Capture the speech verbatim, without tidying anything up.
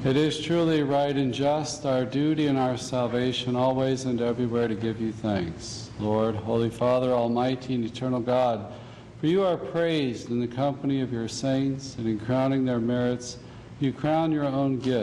It is truly right and just, our duty and our salvation, always and everywhere to give you thanks. Lord, Holy Father, Almighty and Eternal God, for you are praised in the company of your saints, and in crowning their merits, you crown your own gift.